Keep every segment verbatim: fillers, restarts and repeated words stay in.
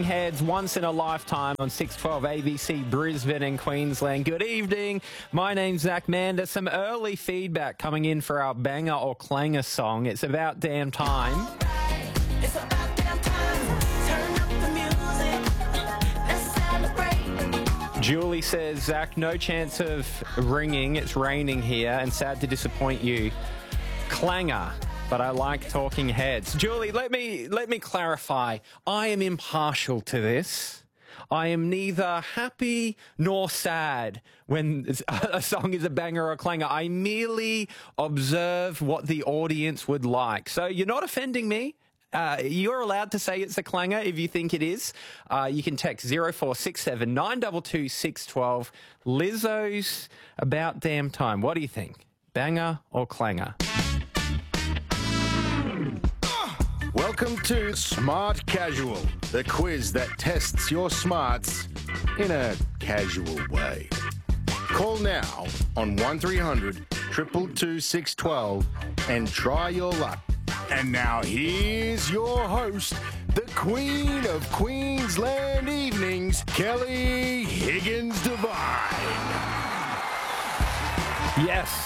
Talking Heads once in a lifetime on six twelve A B C Brisbane and Queensland. Good evening. My name's Zach Mander. Some early feedback coming in for our banger or clanger song. It's about damn time. It's about damn time. Turn up the music. Let's celebrate. Julie says, Zach, no chance of ringing. It's raining here and sad to disappoint you. Clanger. But I like Talking Heads. Julie, let me let me clarify. I am impartial to this. I am neither happy nor sad when a song is a banger or a clanger. I merely observe what the audience would like. So you're not offending me. Uh, you're allowed to say it's a clanger if you think it is. Uh, you can text zero four six seven nine two two six one two. Lizzo's About Damn Time. What do you think? Banger or clanger? Welcome to Smart Casual, the quiz that tests your smarts in a casual way. Call now on one three hundred two two two six one two and try your luck. And now here's your host, the Queen of Queensland Evenings, Kelly Higgins Devine. Yes.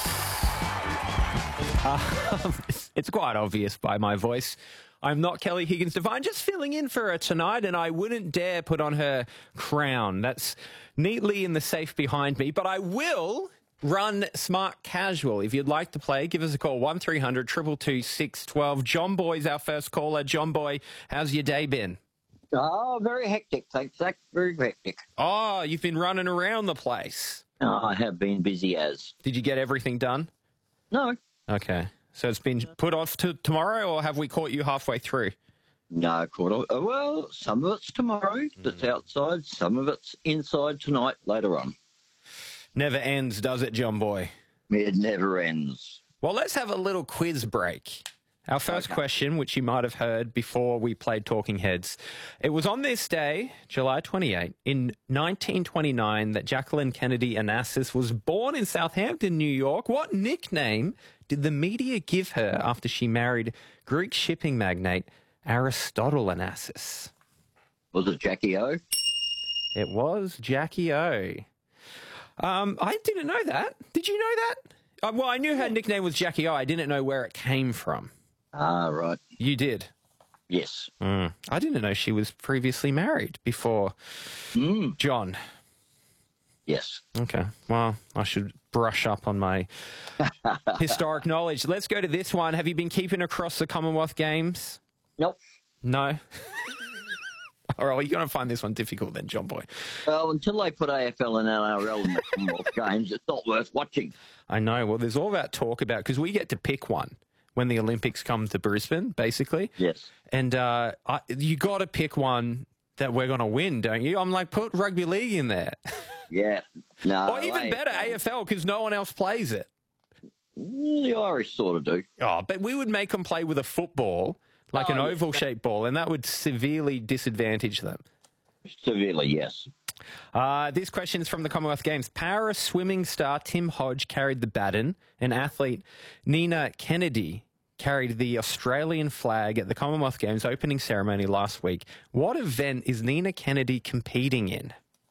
Uh, it's, it's quite obvious by my voice. I'm not Kelly Higgins Devine, just filling in for her tonight, and I wouldn't dare put on her crown. That's neatly in the safe behind me, but I will run Smart Casual. If you'd like to play, give us a call, one three hundred two two two six one two. John Boy's our first caller. John Boy, how's your day been? Oh, very hectic, thanks, Zach. Very hectic. Oh, you've been running around the place. Oh, I have been busy as. Did you get everything done? No, Okay. So it's been put off to tomorrow, or have we caught you halfway through? no, caught on. Oh, well, some of it's tomorrow that's outside, some of it's inside tonight later on. Never ends, does it, John Boy? It never ends. Well, let's have a little quiz break. Our first Okay. question, which you might have heard before we played Talking Heads. It was on this day, July twenty-eighth, in nineteen twenty-nine, that Jacqueline Kennedy Onassis was born in Southampton, New York. What nickname did the media give her after she married Greek shipping magnate Aristotle Onassis? Was it Jackie O? It was Jackie O. Um, I didn't know that. Did you know that? Uh, well, I knew her nickname was Jackie O. I didn't know where it came from. Ah, right. You did? Yes. Mm. I didn't know she was previously married before Mm, John. yes. Okay. Well, I should brush up on my historic knowledge. Let's go to this one. Have you been keeping across the Commonwealth Games? Nope. No? All right, well, you're going to find this one difficult then, John Boy. Well, until they put A F L and N R L in the Commonwealth Games, it's not worth watching. I know. Well, there's all that talk about, because we get to pick one when the Olympics come to Brisbane, basically. Yes. And uh, I, you got to pick one that we're going to win, don't you? I'm like, put rugby league in there. Yeah. No. Or even better, A F L, because no one else plays it. Mm, The Irish sort of do. Oh, but we would make them play with a football, like an Oh, yeah. oval-shaped ball, and that would severely disadvantage them. Severely, yes. Uh, this question is from the Commonwealth Games. Para swimming star Tim Hodge carried the baton, and athlete Nina Kennedy carried the Australian flag at the Commonwealth Games opening ceremony last week. What event is Nina Kennedy competing in?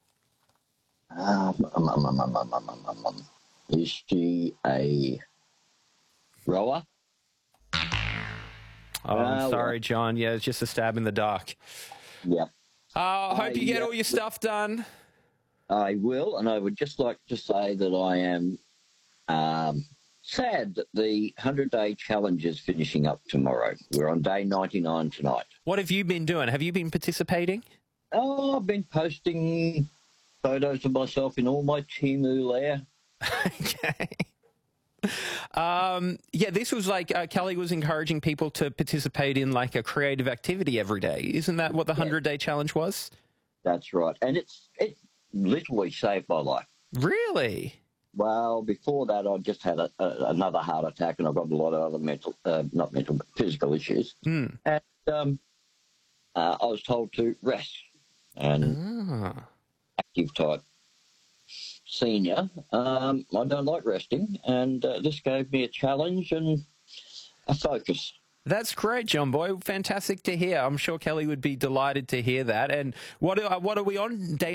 Um, um, um, um, um, um, um, um, um. Is she a rower? Oh, I'm Uh, sorry, John. Yeah, it's just a stab in the dark. Yep. Uh, I hope Uh, you get yeah. all your stuff done. I will, and I would just like to say that I am um, sad that the hundred-day challenge is finishing up tomorrow. We're on day ninety-nine tonight. What have you been doing? Have you been participating? Oh, I've been posting photos of myself in all my Timu lair. Okay. Um, yeah, this was like uh, Kelly was encouraging people to participate in like a creative activity every day. Isn't that what the hundred-day challenge was? That's right, and it's it literally saved my life. Really? Well, before that, I just had a, a, another heart attack, and I've got a lot of other mental, uh, not mental, but physical issues. Mm. And um, uh, I was told to rest, and Ah. active type senior, um, I don't like resting, and uh, this gave me a challenge and a focus. That's great, John Boy. Fantastic to hear. I'm sure Kelly would be delighted to hear that. And what are, what are we on? Day